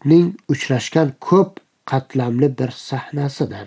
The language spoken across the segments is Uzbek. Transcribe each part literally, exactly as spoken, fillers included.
hayotning uchrashgan ko'p qatlamli bir sahnasidir.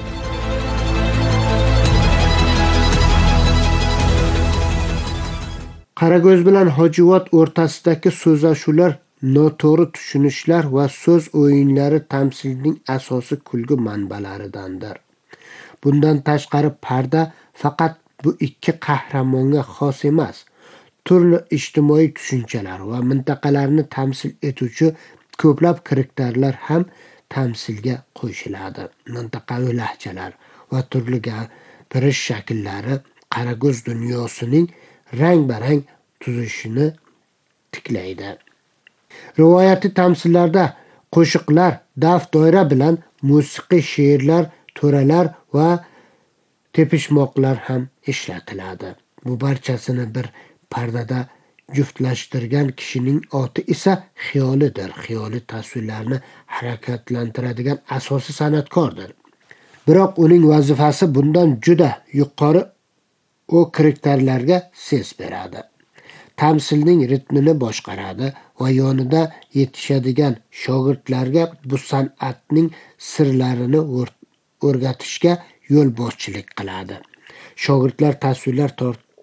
Qarako'z bilan Hojiobod o'rtasidagi so'zlashuvlar, noto'g'ri tushunishlar va so'z o'yinlari tamsilning asosiy kulgu manbalaridandir. Bundan tashqari parda faqat bu ikki qahramonga xos emas, turli ijtimoiy tushunchalar va mintaqalarni tamsil etuvchi ko'plab karakterlar ham tamsilga qo'shiladi. Mintaqaviy lahjalar va turli gapirish shakllari Qarako'z dunyosining rang-barang tuzishini tiklaydi. Rivoyatiy tamsillarda qo'shiqlar, daf doira bilan musiqiy she'rlar, to'ralar va tepishmoqlar ham ishlatiladi. Bu barchasini bir pardada juftlashtirgan kishining oti esa xiyolidir. Xiyoliy tasvirlarni harakatlantiradigan asosiy san'atkordir. Biroq uning vazifasi bundan juda yuqori. U karakterlarga ses beradi, tamsilning ritmini boshqaradi va yonida yetishadigan shogirdlarga bu san'atning sirlarini o'rgatishga yo'l boshchilik qiladi. Shogirdlar tasvirlar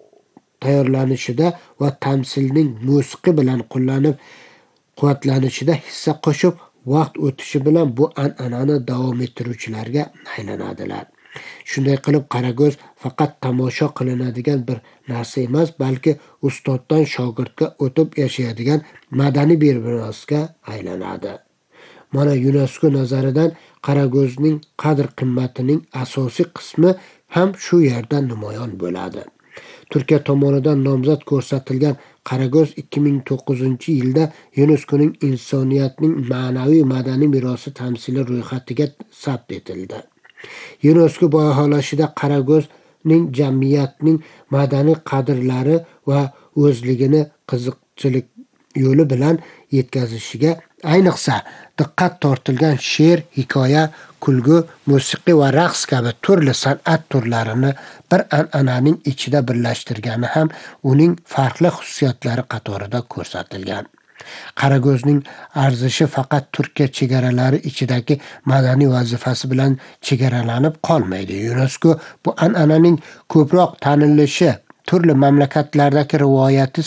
tayyorlanishida va tamsilning musiqa bilan qo'llanib quvvatlanishida hissa qo'shib, vaqt o'tishi bilan bu an'anani davom ettiruvchilarga aylanadilar. Shunday qilib, Qarako'z faqat tomosha qilinadigan bir narsa emas, balki ustoddan shogirdga o'tib yashaydigan madaniy meroska aylanadi. Mana UNESCO nazaridan Qarako'zning qadr-qimmatining asosiy qismi ham shu yerda namoyon bo'ladi. Turkiya tomonidan nomzod ko'rsatilgan Qarako'z ikki ming to'qqizinchi yilda UNESCOning insoniyatning ma'naviy madaniy merosi tamsili ro'yxatiga sabt etildi. UNESCO baholashida Qarako'zning jamiyatning madaniy qadrlari va o'zligini qiziqchilik yo'li bilan yetkazishiga ayniqsa diqqat tortilgan she'r, hikoya, kulgu, musiqa va raqs kabi turli san'at turlarini bir an'ananing ichida birlashtirgani ham uning farqli xususiyatlari qatorida ko'rsatilgan. Qarako'zning arzishi faqat Turkiya chegaralari ichidagi madaniy vazifasi bilan chegaralanib qolmaydi. UNESCO bu an'ananing ko'proq tanilishi, turli mamlakatlardagi rivoyati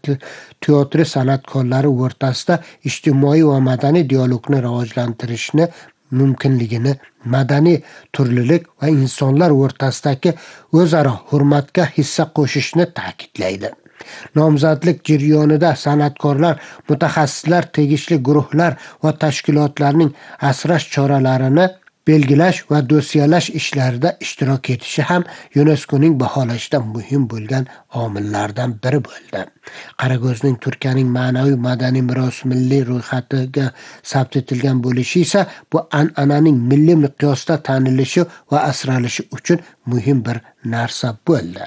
teatri san'atkorlari o'rtasida ijtimoiy va madaniy dialogni rivojlantirishni mumkinligini, madaniy turlilik va insonlar o'rtasidagi o'zaro hurmatga hissa qo'shishni ta'kidlaydi. Nomzodlik jarayonida san'atkorlar, mutaxassislar, tegishli guruhlar va tashkilotlarning asrash choralarini belgilash va dosiyalash ishlarida ishtirok etishi ham UNESCOning baholashida muhim bo'lgan omillardan biri bo'ldi. Qarako'zning Turkiyaning ma'naviy madaniy merosi milliy ro'yxatiga sabt etilgan bo'lishi esa bu an'ananing milliy miqyosda tanilishi va asralishi uchun muhim bir narsa bo'ldi.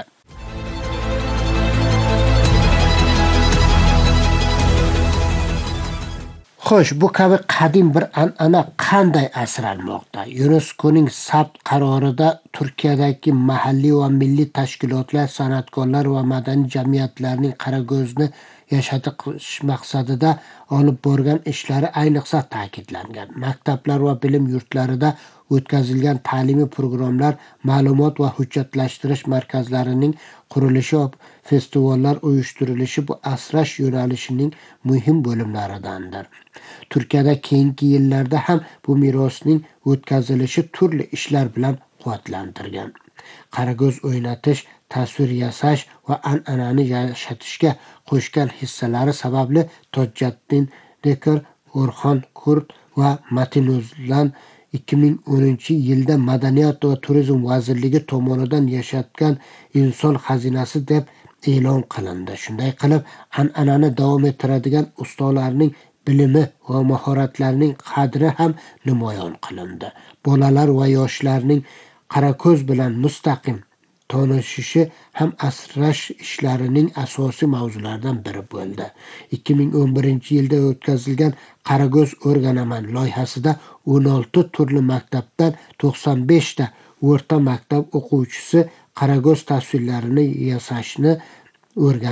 Xo'sh, bu kabi qadim bir an'ana qanday asralmoqda? UNESCOning sabt qarorida Turkiyadagi mahalliy va milliy tashkilotlar, san'atkorlar va madaniy jamiyatlarning Qarako'zni yashatish maqsadida olib borgan ishlari ayniqsa ta'kidlangan. Maktablar va bilim yurtlarida o'tkazilgan ta'limiy programmalar, ma'lumot va hujjatlashtirish markazlarining qurilishi va festivallar uyushtirilishi bu asrash yo'nalishining muhim bo'limlaridandir. Turkiyada keyingi yillarda ham bu merosning o'tkazilishi turli ishlar bilan quvvatlantirgan. Qarako'z o'ynatish, tasvir yasash va an'anani yashatishga qo'shgan hissalari sababli Tojjaddin Dekir, O'rxon Kurt va Matin O'zlan ikki ming o'ninchi yilda Madaniyat va turizm vazirligi tomonidan yashatgan inson xazinasi deb e'lon qilindi. Shunday qilib, an'anani davom ettiradigan ustalarning bilimi va mahoratlarining qadri ham namoyon qilindi. Bolalar va yoshlarning Qarako'z bilan mustaqim tanishishi ham asrash ishlarining asosiy mavzularidan biri bo'ldi. ikki ming o'n birinchi yilda o'tkazilgan Qarako'z o'rganaman loyihasida o'n olti turli maktabdan to'qson besh ta o'rta maktab o'quvchisi Qarako'z tasvirlarini yasashni o'rganib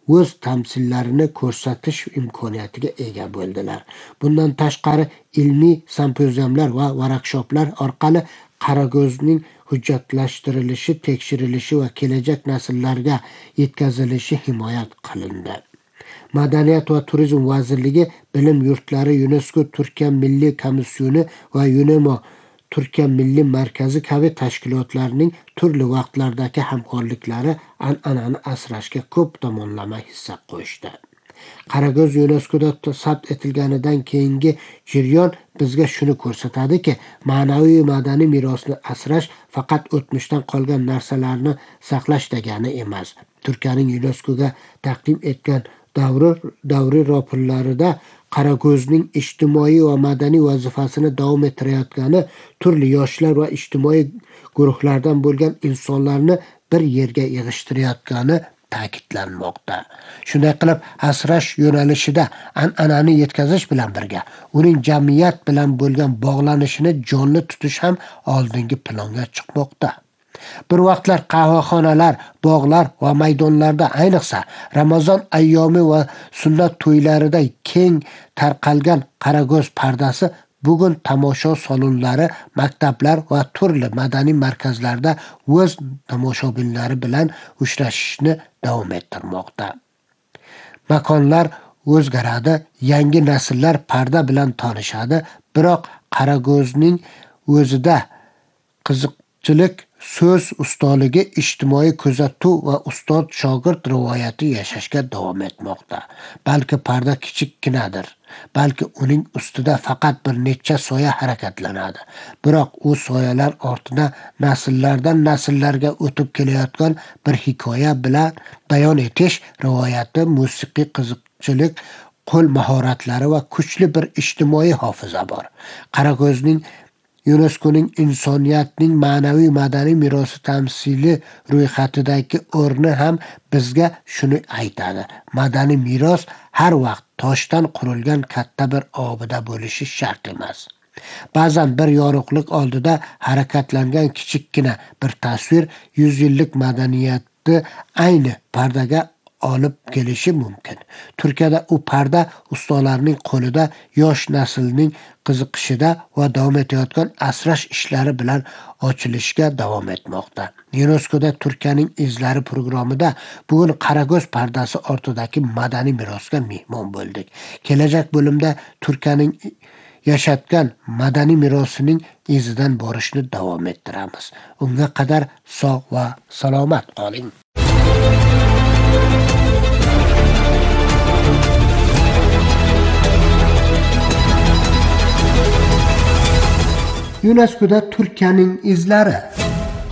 o'z tamsillarini ko'rsatish imkoniyatiga ega bo'ldilar. Bundan tashqari ilmiy simpoziumlar va workshoplar orqali Qarag'ozning hujjatlashtirilishi, tekshirilishi va kelajak nasllarga yetkazilishi himoya qilindi. Madaniyat va turizm vazirligi, bilim yurtlari, UNESCO Turkiya Milliy komissioni va UNEMO Turkiya Milliy markazi kabi tashkilotlarning turli vaqtlardagi hamkorliklari an'anani asrashga ko'p tomonlama hissa qo'shdi. Qarag'oz UNESCOda sabt etilganidan keyingi jarayon bizga shuni ko'rsatadiki, ma'naviy madaniy merosni asrash faqat o'tmishdan qolgan narsalarni saqlash degani emas. Turkiyaning UNESCOga taqdim etgan davri davri raportlarida Qarag'ozning ijtimoiy va madaniy vazifasini davom ettirayotgani, turli yoshlar va ijtimoiy guruhlardan bo'lgan insonlarni bir yerga yig'ishtirayotgani ta'kidlanmoqda. Shunday qilib, asrash yo'nalishida an'anani yetkazish bilan birga uning jamiyat bilan bo'lgan bog'lanishini jonli tutish ham oldingi planga chiqmoqda. Bir vaqtlar qahvaxonalar, bog'lar va maydonlarda, ayniqsa Ramazon ayyomi va sunnat to'ylarida keng tarqalgan Qarag'oz pardasi bugun tomosha salonlari, maktablar va turli madaniy markazlarda o'z tomoshabinlari bilan uchrashishni davom ettirmoqda. Makonlar o'zgaradi, yangi nasllar parda bilan tanishadi, biroq Qarag'ozning o'zida qiziqchilik, so'z ustaligi, ijtimoiy kuzatuv va ustoz-shogird rivoyati yashashga davom etmoqda. Balki parda kichikkinadir, balki uning ustida faqat bir necha soya harakatlanadi. Biroq u soyalar ortida nasllardan nasllarga o'tib kelayotgan bir hikoya bilan bayon etish rivoyati, musiqiy qiziqchilik, qo'l mahoratlari va kuchli bir ijtimoiy hofiza bor. Qarag'ozning UNESCOning insoniyatning ma'naviy madaniy merosi tamsili ro'yxatidagi o'rni ham bizga shuni aytadi. Madaniy meros har vaqt toshdan qurilgan katta bir obida bo'lishi shart emas. Ba'zan bir yorug'lik oldida harakatlangan kichikkina bir tasvir yuz yillik madaniyatni ayni pardaga olib kelishi mumkin. Turkiyada u parda ustalarning qo'lida, yosh naslning qiziqishida va davom etayotgan asrash ishlari bilan ochilishga davom etmoqda. UNESCOda Turkiyaning izlari programida bugun Qarag'oz pardasi ortidagi madaniy merosga mehmon bo'ldik. Kelajak bo'limda Turkiyaning yashatgan madaniy merosining izidan borishni davom ettiramiz. Unga qadar sog' va salomat qoling. UNESCOda Turkiyaning izlari